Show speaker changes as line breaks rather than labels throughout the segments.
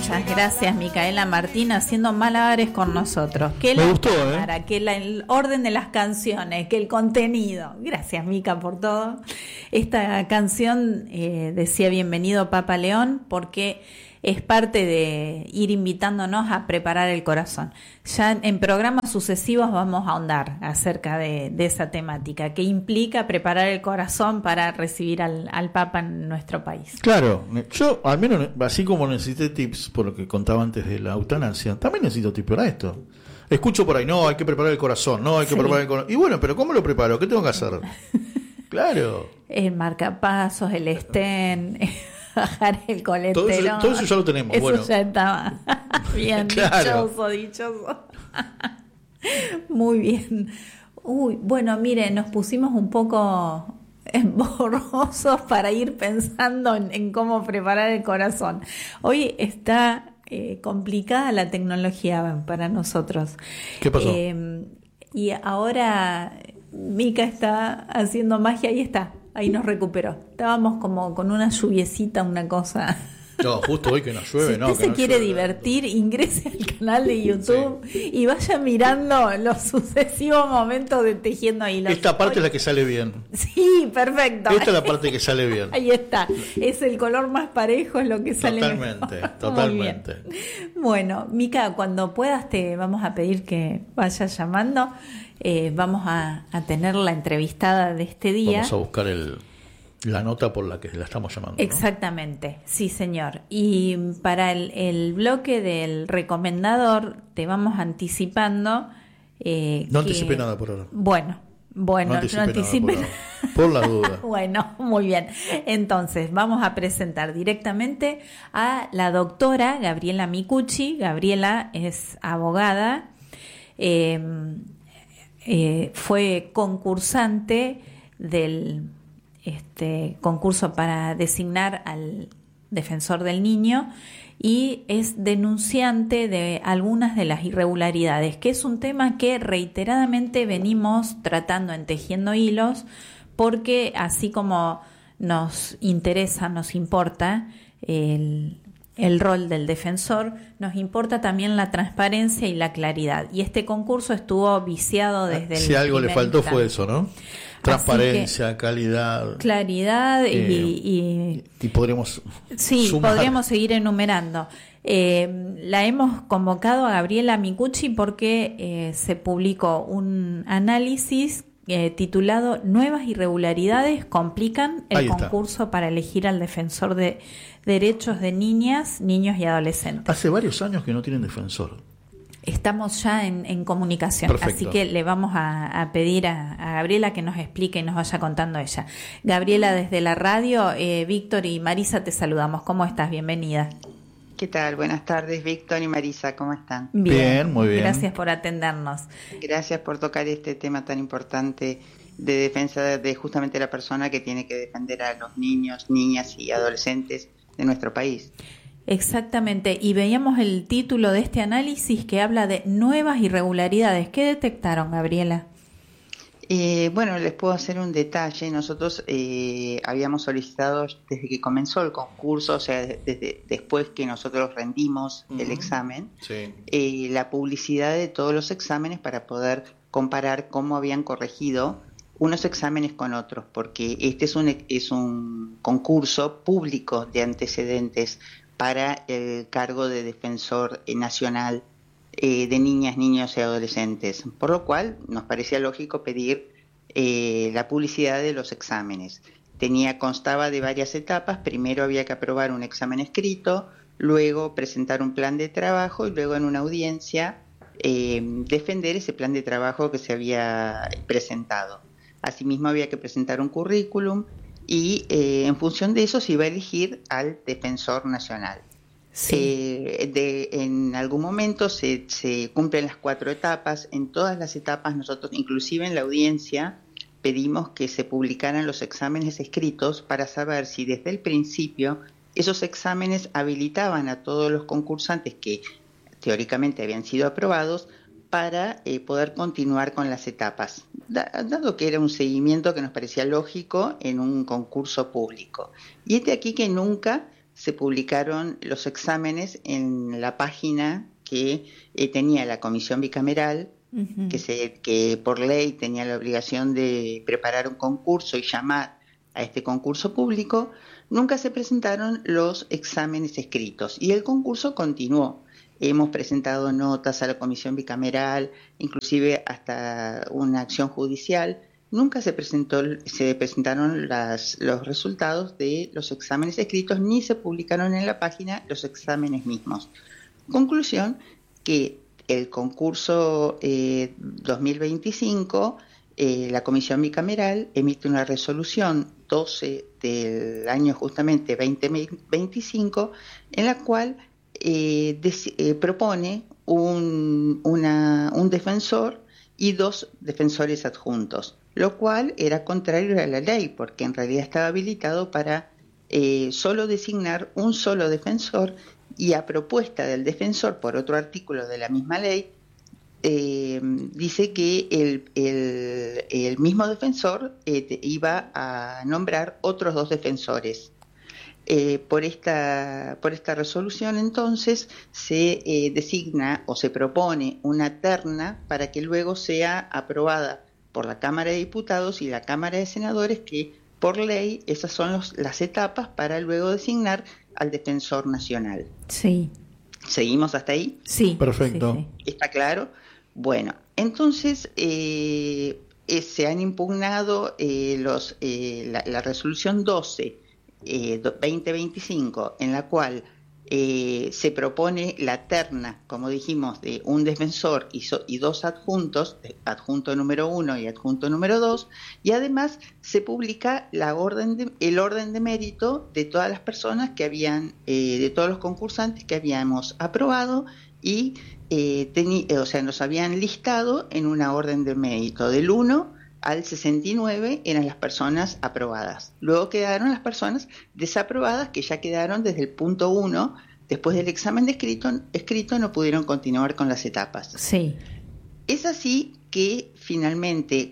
Muchas gracias, Micaela Martín, haciendo malabares con nosotros. Que
Me
la
gustó,
cámara, que el orden de las canciones, que el contenido. Gracias, Mica, por todo. Esta canción decía Bienvenido Papa León, porque es parte de ir invitándonos a preparar el corazón. Ya en programas sucesivos vamos a ahondar acerca de esa temática, que implica preparar el corazón para recibir al Papa en nuestro país.
Claro, yo al menos, así como necesité tips por lo que contaba antes de la eutanasia, también necesito tips para esto. Escucho por ahí, no, hay que preparar el corazón, no, hay que preparar el corazón. Y bueno, pero ¿cómo lo preparo? ¿Qué tengo que hacer? Claro.
El marcapasos, el estén, bajar el colesterol.
Todo eso ya lo tenemos.
Eso
bueno.
ya estaba bien,
Claro.
dichoso. Muy bien. Uy, bueno, mire, nos pusimos un poco borrosos para ir pensando en cómo preparar el corazón. Hoy está complicada la tecnología para nosotros.
¿Qué pasó?
Y ahora Mica está haciendo magia, ahí está, ahí nos recuperó. Estábamos como con una lluviecita, una cosa.
No, justo hoy que no llueve,
Si
no.
usted se
no
quiere
llueve.
divertir, ingrese al canal de YouTube y vaya mirando los sucesivos momentos de Tejiendo Hilos.
Esta parte es la que sale bien.
Sí, perfecto.
Esta es la parte que sale bien.
Ahí está. Es el color más parejo, es lo que sale
Totalmente,
mejor.
totalmente.
Muy bien. Bueno, Mica, cuando puedas te vamos a pedir que vayas llamando. Vamos a tener la entrevistada de este día.
Vamos a buscar la nota por la que la estamos llamando, ¿no?
Exactamente, sí, señor. Y para el bloque del recomendador te vamos anticipando.
No anticipé nada por ahora.
Bueno, no anticipé
nada por la duda.
Bueno, muy bien. Entonces, vamos a presentar directamente a la doctora Gabriela Micucci. Gabriela es abogada, fue concursante del concurso para designar al defensor del niño y es denunciante de algunas de las irregularidades, que es un tema que reiteradamente venimos tratando en Tejiendo Hilos, porque así como nos interesa, nos importa el rol del defensor, nos importa también la transparencia y la claridad. Y este concurso estuvo viciado desde el
Si algo le
primer
faltó
instante.
fue eso, ¿no? Transparencia, calidad.
Claridad y
podremos
sí,
sumar.
podríamos seguir enumerando. La hemos convocado a Gabriela Micucci porque se publicó un análisis titulado Nuevas irregularidades complican el
Ahí está.
concurso para elegir al defensor de derechos de niñas, niños y adolescentes.
Hace varios años que no tienen defensor.
Estamos ya en comunicación,
Perfecto.
así que le vamos a pedir a Gabriela que nos explique y nos vaya contando ella. Gabriela, desde la radio, Víctor y Marisa te saludamos. ¿Cómo estás? Bienvenida.
¿Qué tal? Buenas tardes, Víctor y Marisa, ¿cómo están?
Bien, muy bien.
Gracias por atendernos.
Gracias por tocar este tema tan importante de defensa de justamente la persona que tiene que defender a los niños, niñas y adolescentes de nuestro país.
Exactamente, y veíamos el título de este análisis que habla de nuevas irregularidades. ¿Qué detectaron, Gabriela?
Bueno, les puedo hacer un detalle. Nosotros habíamos solicitado desde que comenzó el concurso, o sea, desde después que nosotros rendimos el examen,
Sí.
la publicidad de todos los exámenes para poder comparar cómo habían corregido unos exámenes con otros, porque este es un concurso público de antecedentes para el cargo de defensor nacional de niñas, niños y adolescentes, por lo cual nos parecía lógico pedir la publicidad de los exámenes. Constaba de varias etapas. Primero había que aprobar un examen escrito, luego presentar un plan de trabajo y luego en una audiencia defender ese plan de trabajo que se había presentado. Asimismo había que presentar un currículum y en función de eso se iba a elegir al defensor nacional.
Sí.
En algún momento se cumplen las 4 etapas. En todas las etapas nosotros, inclusive en la audiencia, pedimos que se publicaran los exámenes escritos para saber si desde el principio esos exámenes habilitaban a todos los concursantes que teóricamente habían sido aprobados para poder continuar con las etapas, dado que era un seguimiento que nos parecía lógico en un concurso público. Y es de aquí que nunca se publicaron los exámenes en la página que tenía la comisión bicameral,
Ujú.
que por ley tenía la obligación de preparar un concurso y llamar a este concurso público. Nunca se presentaron los exámenes escritos y el concurso continuó. Hemos presentado notas a la comisión bicameral, inclusive hasta una acción judicial. Nunca se presentaron los resultados de los exámenes escritos ni se publicaron en la página los exámenes mismos. Conclusión, que el concurso 2025, la comisión bicameral emite una resolución 12 del año justamente 2025, en la cual propone un defensor y 2 defensores adjuntos, lo cual era contrario a la ley, porque en realidad estaba habilitado para solo designar un solo defensor, y a propuesta del defensor, por otro artículo de la misma ley, dice que el mismo defensor iba a nombrar otros 2 defensores. Por esta resolución, entonces, se designa o se propone una terna para que luego sea aprobada por la Cámara de Diputados y la Cámara de Senadores, que por ley esas son las etapas para luego designar al defensor nacional.
Sí.
¿Seguimos hasta ahí?
Sí.
Perfecto.
Sí, sí.
¿Está claro? Bueno, entonces se han impugnado la resolución 12 2025, en la cual se propone la terna, como dijimos, de un defensor y 2 adjuntos, adjunto número 1 y adjunto número 2, y además se publica el orden de mérito de todas las personas que habían, de todos los concursantes que habíamos aprobado y nos habían listado en una orden de mérito del 1 al 69 eran las personas aprobadas. Luego quedaron las personas desaprobadas, que ya quedaron desde el punto 1, después del examen de escrito no pudieron continuar con las etapas.
Sí.
Es así que finalmente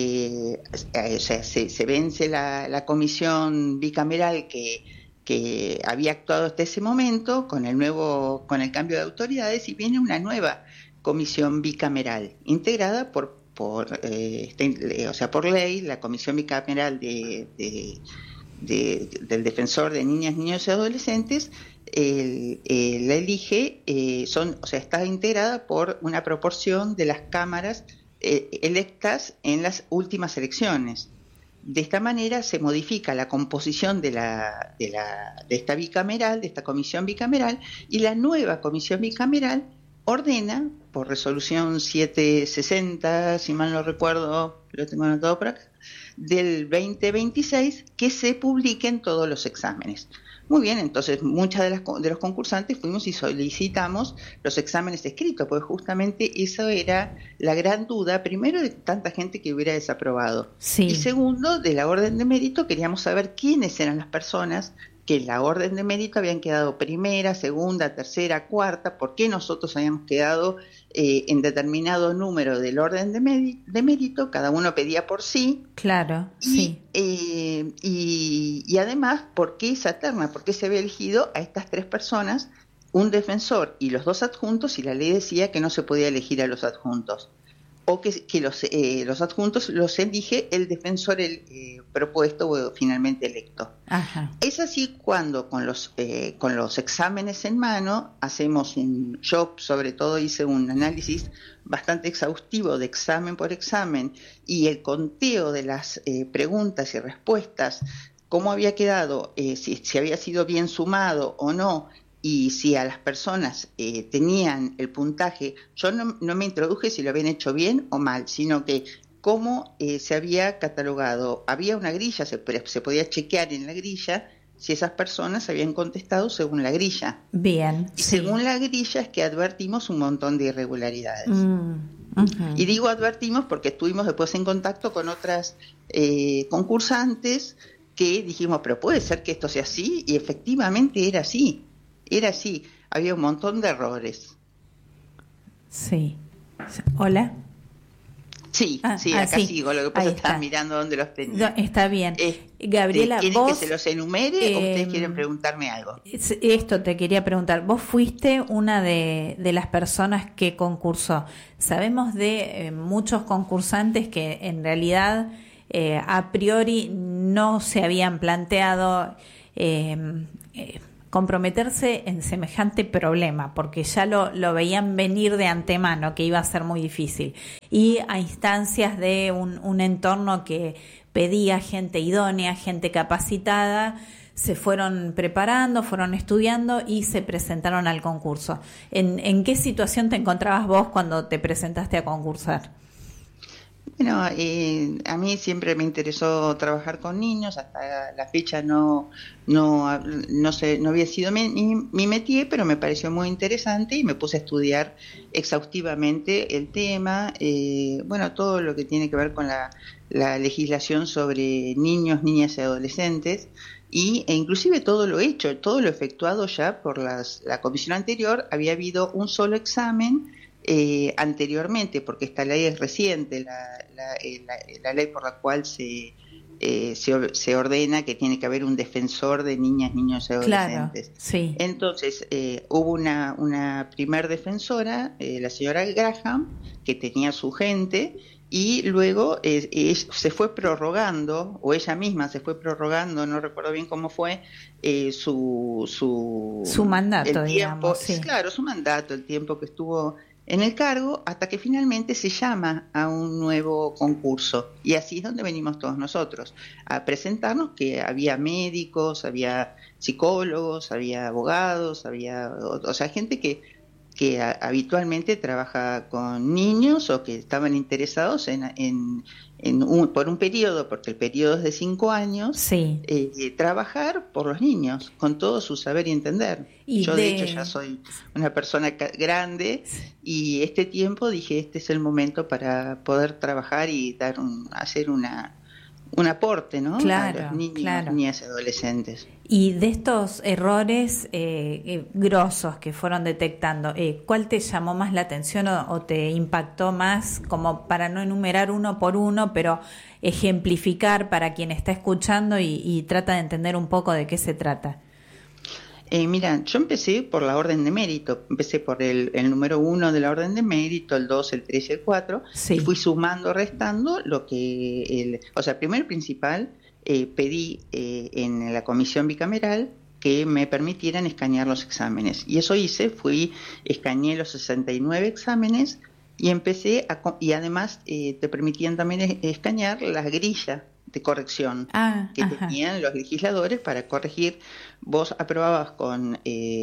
se vence la comisión bicameral que había actuado hasta ese momento con el cambio de autoridades, y viene una nueva comisión bicameral integrada por ley. La comisión bicameral del defensor de niñas, niños y adolescentes la elige, está integrada por una proporción de las cámaras electas en las últimas elecciones. De esta manera se modifica la composición de esta bicameral, de esta comisión bicameral, y la nueva comisión bicameral ordena, por resolución 760, si mal no recuerdo, lo tengo anotado por acá, del 2026, que se publiquen todos los exámenes. Muy bien, entonces muchas de los concursantes fuimos y solicitamos los exámenes escritos, porque justamente eso era la gran duda, primero, de tanta gente que hubiera desaprobado.
Sí.
Y segundo, de la orden de mérito, queríamos saber quiénes eran las personas que en la orden de mérito habían quedado primera, segunda, tercera, cuarta, por qué nosotros habíamos quedado en determinado número del orden de mérito, cada uno pedía por sí.
Claro, sí.
Y además, ¿por qué esa terna? ¿Por qué se había elegido a estas 3 personas, un defensor y los 2 adjuntos, si la ley decía que no se podía elegir a los adjuntos? O que los adjuntos los elige el defensor propuesto o finalmente electo.
Ajá.
Es así cuando con los exámenes en mano hacemos yo sobre todo hice un análisis bastante exhaustivo de examen por examen, y el conteo de las preguntas y respuestas, cómo había quedado, si había sido bien sumado o no, y si a las personas tenían el puntaje. Yo no me introduje si lo habían hecho bien o mal, sino que cómo se había catalogado. Había una grilla, se podía chequear en la grilla si esas personas habían contestado según la grilla.
Bien.
Y
sí.
según la grilla es que advertimos un montón de irregularidades.
Uh-huh.
Y digo advertimos porque estuvimos después en contacto con otras concursantes que dijimos, pero puede ser que esto sea así, y efectivamente era así. Era así, había un montón de errores.
Sí. Hola.
Sí, acá
sí.
sigo, lo que pasa es que estaba mirando dónde los tenía.
Está bien. Gabriela,
¿quieren
vos...
que se los enumere o ustedes quieren preguntarme algo?
Esto te quería preguntar. Vos fuiste una de las personas que concursó. Sabemos de muchos concursantes que en realidad a priori no se habían planteado comprometerse en semejante problema, porque ya lo veían venir de antemano, que iba a ser muy difícil. Y a instancias de un entorno que pedía gente idónea, gente capacitada, se fueron preparando, fueron estudiando y se presentaron al concurso. ¿En qué situación te encontrabas vos cuando te presentaste a concursar?
Bueno, a mí siempre me interesó trabajar con niños, hasta la fecha no había sido mi métier, pero me pareció muy interesante y me puse a estudiar exhaustivamente el tema, todo lo que tiene que ver con la legislación sobre niños, niñas y adolescentes, e inclusive todo lo hecho, todo lo efectuado ya por la comisión anterior. Había habido un solo examen anteriormente, porque esta ley es reciente, la ley por la cual se ordena que tiene que haber un defensor de niñas, niños y adolescentes.
Claro, sí.
Entonces hubo una primer defensora, la señora Graham, que tenía su gente, y luego se fue prorrogando, o ella misma se fue prorrogando, no recuerdo bien cómo fue, su
mandato,
el tiempo,
digamos, sí.
Claro, su mandato, el tiempo que estuvo en el cargo, hasta que finalmente se llama a un nuevo concurso. Y así es donde venimos todos nosotros, a presentarnos, que había médicos, había psicólogos, había abogados, o sea, gente que habitualmente trabaja con niños o que estaban interesados por un periodo, porque el periodo es de 5 años,
sí.
Trabajar por los niños, con todo su saber y entender. Yo de hecho ya soy una persona grande y este tiempo dije, este es el momento para poder trabajar y hacer un aporte, ¿no?
Claro,
a los niños,
claro.
niñas y adolescentes.
Y de estos errores grosos que fueron detectando, ¿cuál te llamó más la atención o te impactó más, como para no enumerar uno por uno, pero ejemplificar para quien está escuchando y trata de entender un poco de qué se trata?
Mira, yo empecé por la orden de mérito, empecé por el número 1 de la orden de mérito, el 2, el 3 y el 4,
sí.
Y fui sumando, restando lo que, primero y principal, pedí en la comisión bicameral que me permitieran escanear los exámenes, y eso hice, escaneé los 69 exámenes y y además te permitían también escanear la grilla de corrección que tenían los legisladores para corregir. Vos aprobabas con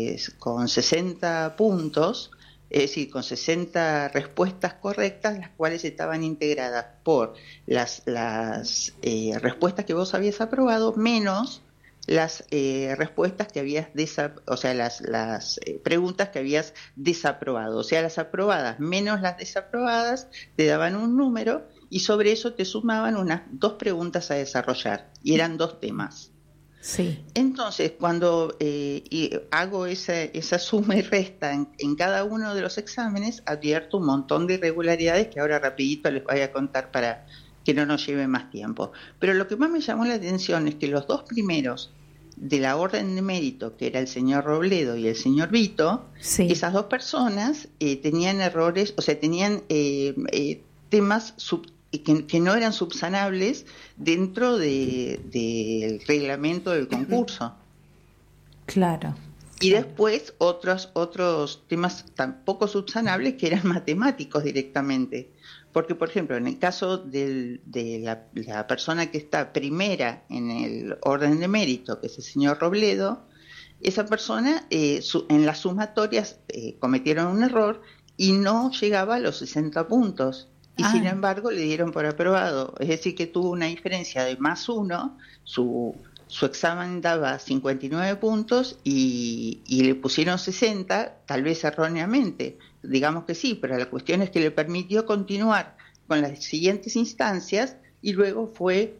60 puntos, es decir, con 60 respuestas correctas, las cuales estaban integradas por las respuestas que vos habías aprobado menos las respuestas que habías las preguntas que habías desaprobado. O sea, las aprobadas menos las desaprobadas te daban un número, y sobre eso te sumaban unas 2 preguntas a desarrollar, y eran 2 temas.
Sí.
Entonces, cuando hago esa suma y resta en cada uno de los exámenes, advierto un montón de irregularidades que ahora rapidito les voy a contar para que no nos lleve más tiempo. Pero lo que más me llamó la atención es que los 2 primeros de la orden de mérito, que era el señor Robledo y el señor Vito,
sí.
Esas 2 personas tenían errores, o sea, tenían temas que no eran subsanables dentro del reglamento del concurso.
Claro.
Y después otros temas tampoco subsanables, que eran matemáticos directamente. Porque, por ejemplo, en el caso de la persona que está primera en el orden de mérito, que es el señor Robledo, esa persona en las sumatorias cometieron un error y no llegaba a los 60 puntos. Y sin embargo le dieron por aprobado. Es decir, que tuvo una diferencia de +1, su examen daba 59 puntos y le pusieron 60, tal vez erróneamente, digamos que sí, pero la cuestión es que le permitió continuar con las siguientes instancias, y luego fue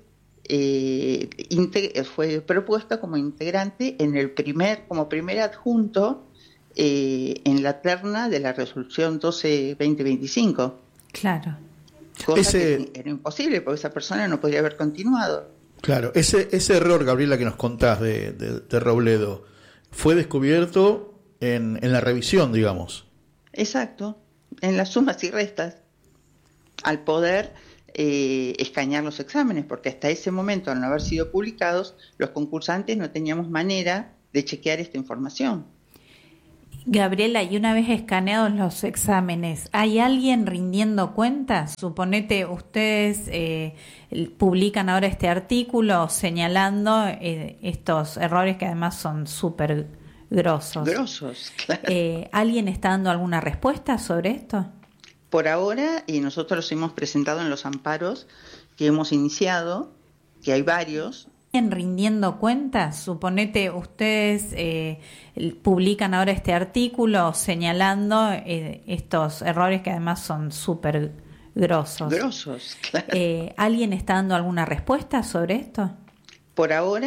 propuesta como integrante como primer adjunto en la terna de la resolución 12-2025.
Claro.
Cosa que era imposible porque esa persona no podría haber continuado.
Claro, ese error, Gabriela, que nos contás de Robledo, fue descubierto en la revisión, digamos.
Exacto, en las sumas y restas, al poder escanear los exámenes, porque hasta ese momento, al no haber sido publicados, los concursantes no teníamos manera de chequear esta información.
Gabriela, y una vez escaneados los exámenes, ¿hay alguien rindiendo cuentas? Suponete, ustedes publican ahora este artículo señalando estos errores que además son súper grosos.
Claro.
¿Alguien está dando alguna respuesta sobre esto?
Por ahora, y nosotros los hemos presentado en los amparos que hemos iniciado, que hay varios.
Rindiendo cuentas, suponete, ustedes publican ahora este artículo señalando estos errores que además son súper grosos.
Claro.
¿Alguien está dando alguna respuesta sobre esto?
Por ahora,